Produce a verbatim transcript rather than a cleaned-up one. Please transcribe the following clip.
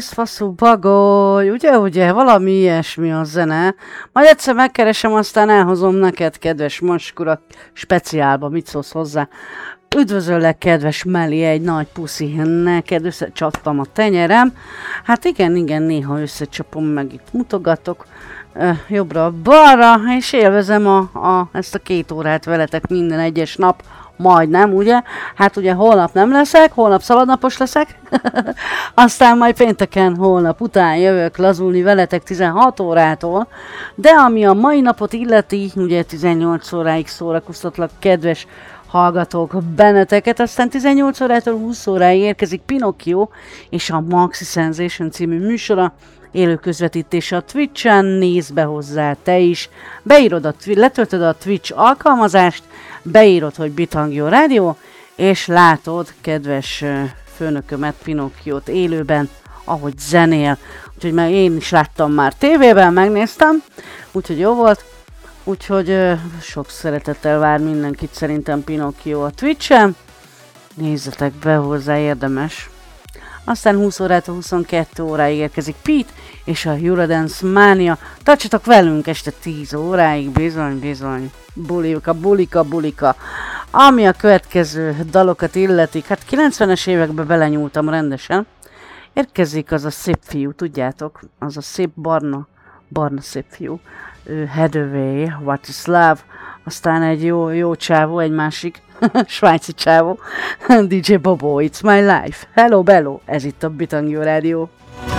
készfaszú bagoly, ugye, ugye, valami ilyesmi a zene. Majd egyszer megkeresem, aztán elhozom neked, kedves Maskura, speciálba, mit szólsz hozzá? Üdvözöllek, kedves Meli, egy nagy puszi neked, összecsaptam a tenyerem. Hát igen, igen, néha összecsapom, meg itt mutogatok. Jobbra-balra, és élvezem a, a, ezt a két órát veletek minden egyes nap, majdnem, ugye? Hát ugye holnap nem leszek, holnap szabadnapos leszek, aztán majd pénteken, holnap után jövök lazulni veletek tizenhat órától, de ami a mai napot illeti, ugye tizennyolc óráig szórakoztatlak, kedves hallgatók benneteket, aztán tizennyolc órától húsz óráig érkezik Pinocchio és a Maxi Sensation című műsora, élő közvetítése a Twitch-en, nézd be hozzá te is, beírod a, letöltöd a Twitch alkalmazást, beírod, hogy Bitangio Rádió, és látod kedves főnökömet, Pinocchiót élőben, ahogy zenél. Úgyhogy már én is láttam már tévében, megnéztem, úgyhogy jó volt. Úgyhogy ö, sok szeretettel vár mindenkit szerintem Pinocchio a Twitch-en. Nézzetek be hozzá, érdemes. Aztán húsz órától huszonkettő óráig érkezik Pete és a Eurodance Mania. Tartsatok velünk este tíz óráig, bizony, bizony. Bulika, bulika, bulika. Ami a következő dalokat illetik, hát kilencvenes években belenyúltam rendesen. Érkezik az a szép fiú, tudjátok? Az a szép barna, barna szép fiú. Hathaway, What is Love, aztán egy jó, jó csávó, egy másik svájci csávó, dé dzsé Bobo, It's My Life. Hello, bello, ez itt a Bitangio Rádió.